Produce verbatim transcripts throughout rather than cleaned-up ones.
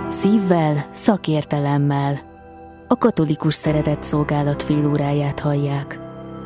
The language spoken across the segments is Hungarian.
Szívvel, szakértelemmel. A Katolikus Szeretetszolgálat félóráját hallják.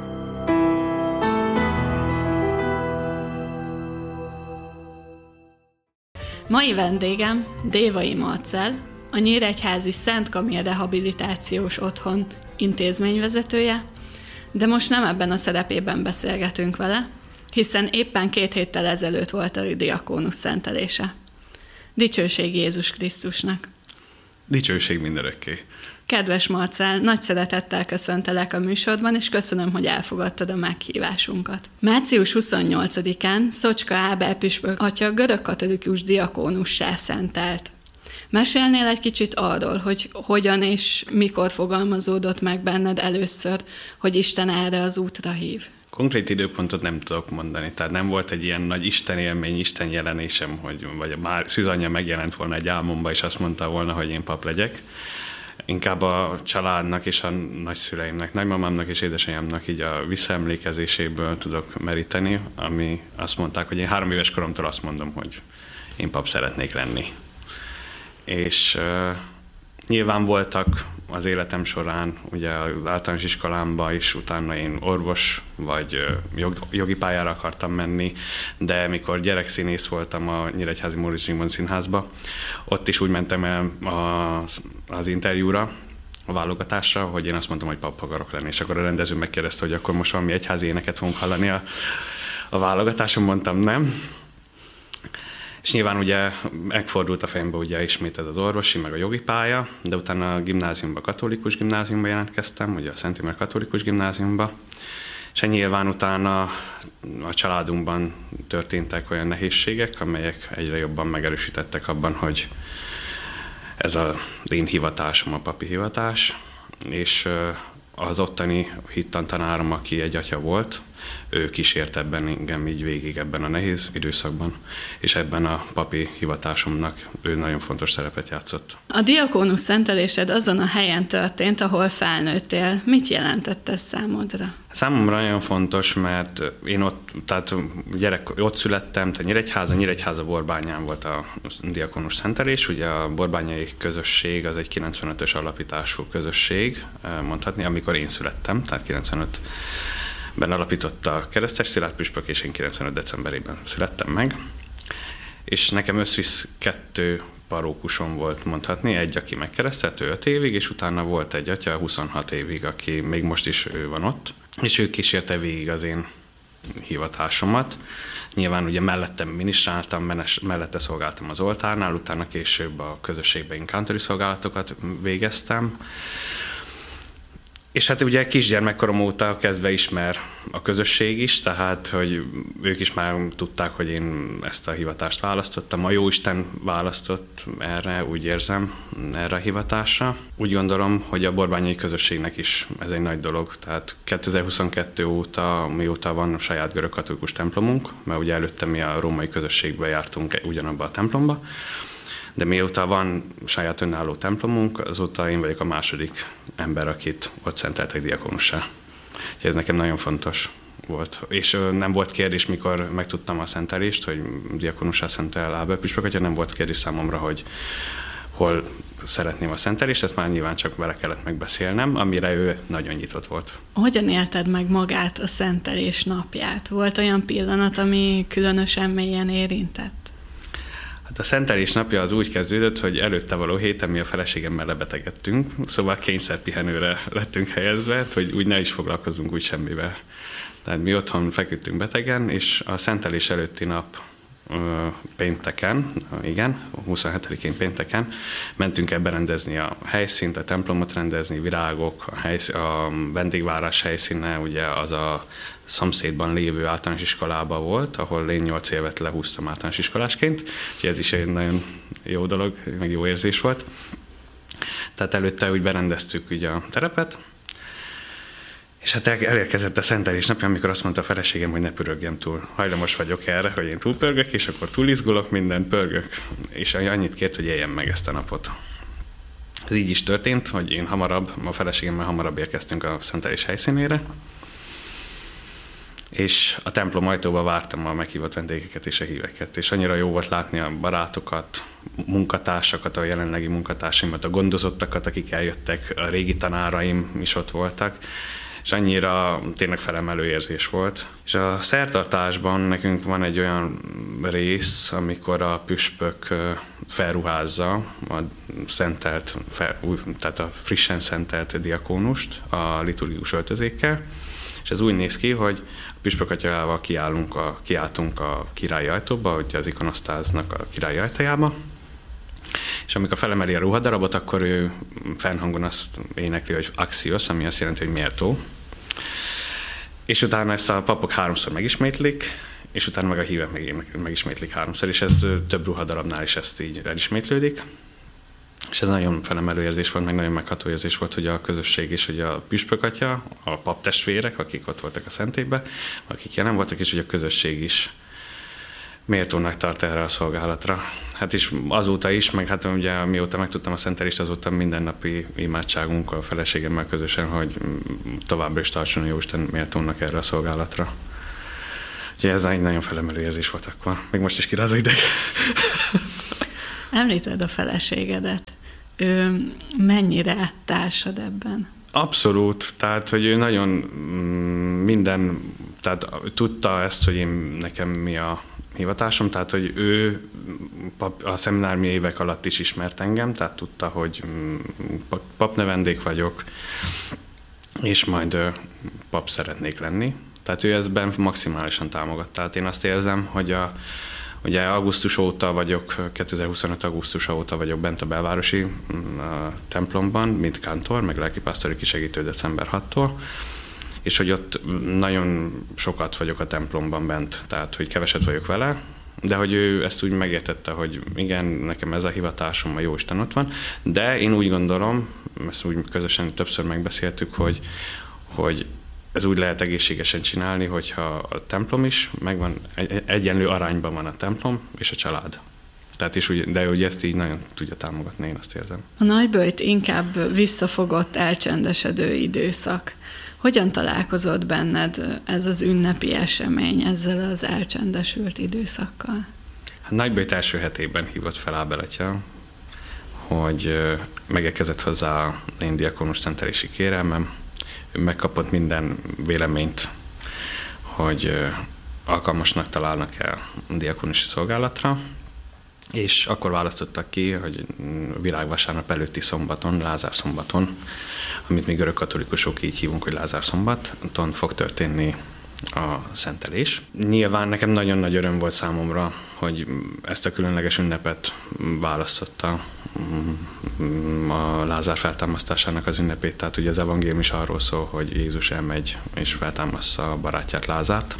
Mai vendégem Dévai Marcell, a Nyíregyházi Szent Kamil Rehabilitációs Otthon intézményvezetője, de most nem ebben a szerepében beszélgetünk vele, hiszen éppen két héttel ezelőtt volt a diakónusz szentelése. Dicsőség Jézus Krisztusnak! Dicsőség mindörökké! Kedves Marcell, nagy szeretettel köszöntelek a műsorban, és köszönöm, hogy elfogadtad a meghívásunkat. március huszonnyolcadikán Szocska Ábel püspök atya görögkatolikus diakónussá szentelt. Mesélnél egy kicsit arról, hogy hogyan és mikor fogalmazódott meg benned először, hogy Isten erre az útra hív? Konkrét időpontot nem tudok mondani, tehát nem volt egy ilyen nagy Isten élmény, Isten jelenésem, hogy vagy már Szűzanyja megjelent volna egy álmomba, és azt mondta volna, hogy én pap legyek. Inkább a családnak és a nagyszüleimnek, nagymamámnak és édesanyámnak így a visszaemlékezéséből tudok meríteni, ami azt mondták, hogy én három éves koromtól azt mondom, hogy én pap szeretnék lenni. És uh, nyilván voltak az életem során, ugye az általános iskolámban is, utána én orvos vagy jog, jogi pályára akartam menni, de mikor gyerekszínész voltam a Nyíregyházi Móricz Zsigmond Színházba, ott is úgy mentem el az, az interjúra, a válogatásra, hogy én azt mondtam, hogy pap akarok lenni, és akkor a rendező megkérdezte, hogy akkor most valami egyházi éneket fogunk hallani a, a válogatáson, mondtam nem. És nyilván ugye megfordult a fejembe ugye ismét ez az orvosi, meg a jogi pálya, de utána a gimnáziumba, katolikus gimnáziumba jelentkeztem, ugye a Szent Imre Katolikus Gimnáziumba, és nyilván utána a családunkban történtek olyan nehézségek, amelyek egyre jobban megerősítettek abban, hogy ez az én hivatásom, a papi hivatás, és az ottani hittanttanárom, aki egy atya volt, ő kísért ebben engem így végig ebben a nehéz időszakban, és ebben a papi hivatásomnak ő nagyon fontos szerepet játszott. A diakónusz szentelésed azon a helyen történt, ahol felnőttél. Mit jelentett ez számodra? Számomra nagyon fontos, mert én ott, tehát gyerek, ott születtem, tehát Nyíregyháza, Nyíregyháza Borbányán volt a diakónusz szentelés, ugye a borbányai közösség az egy kilencvenötös alapítású közösség, mondhatni, amikor én születtem, tehát kilencvenötben alapította a Keresztes Szilárd püspök, és én kilencvenöt decemberében születtem meg, és nekem összvisz kettő parókusom volt mondhatni, egy, aki megkeresztelt, ő öt évig, és utána volt egy atya huszonhat évig, aki még most is ő van ott, és ő kísérte végig az én hivatásomat. Nyilván ugye mellettem minisztráltam, mellette szolgáltam az oltárnál, utána később a közösségben kántori szolgálatokat végeztem. És hát ugye kisgyermekkorom óta kezdve ismer a közösség is, tehát hogy ők is már tudták, hogy én ezt a hivatást választottam. A Jóisten választott erre, úgy érzem, erre a hivatásra. Úgy gondolom, hogy a borbányai közösségnek is ez egy nagy dolog. Tehát kétezer-huszonkettő óta, mióta van a saját görögkatolikus templomunk, mert ugye előtte mi a római közösségbe jártunk ugyanabba a templomba, de mióta van saját önálló templomunk, azóta én vagyok a második ember, akit ott szenteltek diakónussá. Úgyhogy ez nekem nagyon fontos volt. És nem volt kérdés, mikor megtudtam a szentelést, hogy diakónussá szentel Ábel püspök atya, nem volt kérdés számomra, hogy hol szeretném a szentelést, ezt már nyilván csak vele kellett megbeszélnem, amire ő nagyon nyitott volt. Hogyan élted meg magát a szentelés napját? Volt olyan pillanat, ami különösen mélyen érintett? Hát a szentelés napja az úgy kezdődött, hogy előtte való héten mi a feleségemmel lebetegedtünk, szóval kényszerpihenőre lettünk helyezve, hogy úgy ne is foglalkozunk úgy semmivel. Tehát mi otthon feküdtünk betegen, és a szentelés előtti nap pénteken, igen, huszonhetedikén pénteken mentünk el berendezni a helyszínt, a templomot rendezni, virágok, a, helyszín, a vendégvárás helyszíne, ugye az a szomszédban lévő általános iskolában volt, ahol én nyolc évet lehúztam általános iskolásként, úgyhogy ez is egy nagyon jó dolog, meg jó érzés volt. Tehát előtte úgy berendeztük ugye a terepet, és hát elérkezett a szentelés napja, amikor azt mondta a feleségem, hogy ne pörögjem túl. Hajlamos vagyok erre, hogy én túl pörgök, és akkor túl izgulok, minden pörgök. És annyit kért, hogy éljem meg ezt a napot. Ez így is történt, hogy én hamarabb, a feleségemmel hamarabb érkeztünk a szentelés helyszínére. és a templom ajtóba vártam a meghívott vendégeket és a híveket, és annyira jó volt látni a barátokat, munkatársakat, a jelenlegi munkatársaimat, a gondozottakat, akik eljöttek, a régi tanáraim is ott voltak, és annyira tényleg felemelő érzés volt. És a szertartásban nekünk van egy olyan rész, amikor a püspök felruházza a szentelt, fel, tehát a frissen szentelt diakónust a liturgikus öltözékkel, és ez úgy néz ki, hogy a püspök atyával kiállunk a, kiáltunk a királyi ajtóba, ugye az ikonosztáznak a királyi ajtajába, és amikor felemeli a ruhadarabot, akkor ő fennhangon azt énekli, hogy axios, ami azt jelenti, hogy méltó. És utána ezt a papok háromszor megismétlik, és utána meg a hívek meg, megismétlik háromszor, és ez több ruhadarabnál is ezt így elismétlődik. És ez nagyon felemelő érzés volt, meg nagyon megható érzés volt, hogy a közösség és hogy a püspök atya, a paptestvérek, akik ott voltak a szentélyben, akik jelen voltak, és hogy a közösség is méltónak tart erre a szolgálatra. Hát is azóta is, meg hát ugye mióta megtudtam a szentelést, azóta mindennapi imádságunk a feleségemmel közösen, hogy továbbra is tartson a Jóisten méltónak erre a szolgálatra. Úgyhogy ez egy nagyon felemelő érzés volt akkor. Még most is kiráz a ideg. Említed a feleségedet. Ő mennyire társad ebben? Abszolút, tehát, hogy ő nagyon minden, tehát tudta ezt, hogy én nekem mi a hivatásom, tehát, hogy ő a szemináriumi évek alatt is ismert engem, tehát tudta, hogy papnövendék vagyok, és majd pap szeretnék lenni. Tehát ő ezben maximálisan támogat. Tehát én azt érzem, hogy a Ugye augusztus óta vagyok, kétezer-huszonöt augusztus óta vagyok bent a belvárosi a templomban, mint kántor, meg lelkipásztori kisegítő december hatodikától, és hogy ott nagyon sokat vagyok a templomban bent, tehát hogy keveset vagyok vele, de hogy ő ezt úgy megértette, hogy igen, nekem ez a hivatásom, a Jóisten ott van, de én úgy gondolom, ezt úgy közösen többször megbeszéltük, hogy, hogy ez úgy lehet egészségesen csinálni, hogyha a templom is megvan, egyenlő arányban van a templom és a család. Tehát is úgy, de ugye ezt így nagyon tudja támogatni, én azt érzem. A nagyböjt inkább visszafogott, elcsendesedő időszak. Hogyan találkozott benned ez az ünnepi esemény ezzel az elcsendesült időszakkal? Hát nagyböjt első hetében hívott fel Ábel atya, hogy megérkezett hozzá a én diakónus szentelési kérelmem. Ő megkapott minden véleményt, hogy alkalmasnak találnak el a diakónusi szolgálatra, és akkor választottak ki, hogy virágvasárnap előtti szombaton, Lázár szombaton, amit mi görög katolikusok így hívunk, hogy Lázár szombaton fog történni a szentelés. Nyilván nekem nagyon nagy öröm volt számomra, hogy ezt a különleges ünnepet választotta, a Lázár feltámasztásának az ünnepét, tehát ugye az evangélium is arról szól, hogy Jézus elmegy és feltámaszza a barátját, Lázárt.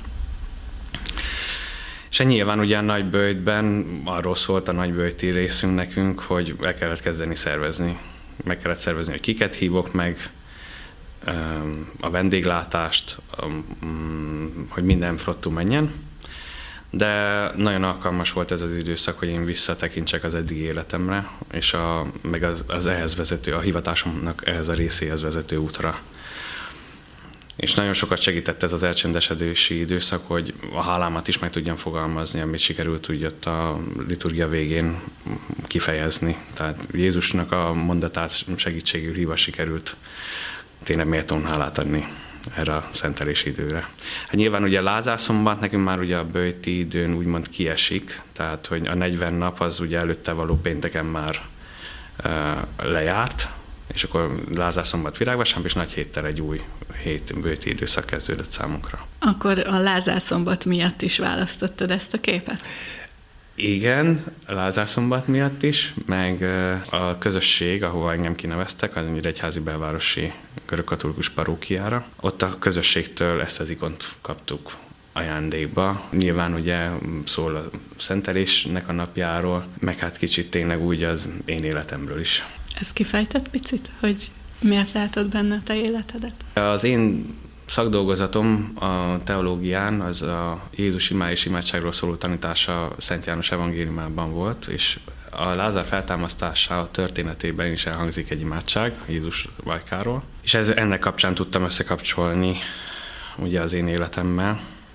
És nyilván ugye a nagyböjtben arról szólt a nagyböjti részünk nekünk, hogy el kellett kezdeni szervezni. Meg kellett szervezni, hogy kiket hívok meg, a vendéglátást, hogy minden flottú menjen. De nagyon alkalmas volt ez az időszak, hogy én visszatekintsek az eddigi életemre, és a, meg az, az ehhez vezető, a hivatásomnak ehhez a részéhez vezető útra. És nagyon sokat segített ez az elcsendesedési időszak, hogy a hálámat is meg tudjam fogalmazni, amit sikerült úgy ott a liturgia végén kifejezni. Tehát Jézusnak a mondatát segítségül hívva sikerült tényleg méltón hálát adni erre a szentelési időre. Hát nyilván ugye Lázár szombat nekünk már ugye a böjti időn úgymond kiesik, tehát hogy a negyven nap az ugye előtte való pénteken már uh, lejárt, és akkor Lázár szombat virágvasárnap, és nagy héttel egy új hét böjti időszak kezdődött számunkra. Akkor a Lázár szombat miatt is választottad ezt a képet? Igen, a Lázár szombat miatt is, meg a közösség, ahova engem kineveztek, az Nyíregyházi belvárosi görögkatolikus parókiára. Ott a közösségtől ezt az ikont kaptuk ajándékba. Nyilván ugye szól a szentelésnek a napjáról, meg hát kicsit tényleg úgy az én életemről is. Ez kifejtett picit, hogy miért látod benne a te életedet? Az én szakdolgozatom a teológián az a Jézus imá és imádságról szóló tanítása Szent János evangéliumában volt, és a Lázár feltámasztása történetében is elhangzik egy imádság Jézus vajkáról. És ez, ennek kapcsán tudtam összekapcsolni ugye az én életemmel,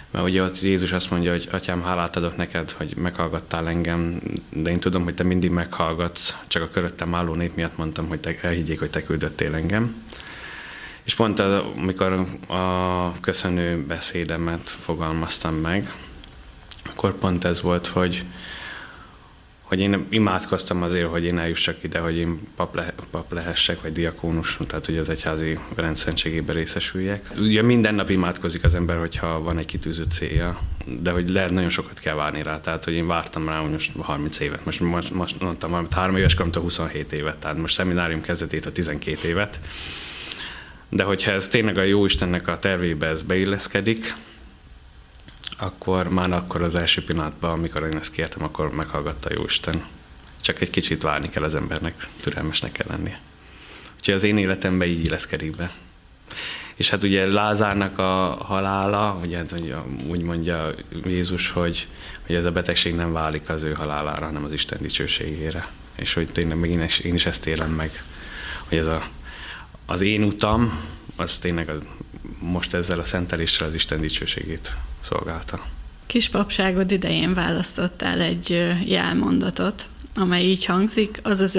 Mert ugye ott Jézus azt mondja, hogy Atyám, hálát adok neked, hogy meghallgattál engem, de én tudom, hogy te mindig meghallgatsz, csak a köröttem álló nép miatt mondtam, hogy te elhiggyék, hogy te küldöttél engem. És pont az, amikor a köszönő beszédemet fogalmaztam meg, akkor pont ez volt, hogy, hogy én imádkoztam azért, hogy én eljussak ide, hogy én pap, le, pap lehessek, vagy diakónus, tehát hogy az egyházi rendszentségében részesüljek. Ugye minden nap imádkozik az ember, hogyha van egy kitűzött célja, de hogy lehet, nagyon sokat kell várni rá, tehát hogy én vártam rá most harminc évet, most, most, most mondtam, hogy három éves koromtól huszonhét évet, tehát most szeminárium kezdetét a tizenkét évet, de hogyha ez tényleg a Jóistennek a tervébe ez beilleszkedik, akkor már akkor az első pillanatban, amikor én ezt kértem, akkor meghallgatta a Jóisten. Csak egy kicsit várni kell az embernek, türelmesnek kell lennie. Úgyhogy az én életemben így illeszkedik be. És hát ugye Lázárnak a halála, ugye úgy mondja Jézus, hogy, hogy ez a betegség nem válik az ő halálára, hanem az Isten dicsőségére. És hogy tényleg meg én is, én is ezt élem meg, hogy ez a, az én utam, az tényleg a, most ezzel a szenteléssel az Isten dicsőségét szolgálta. Kispapságod idején választottál egy jelmondatot, amely így hangzik, az az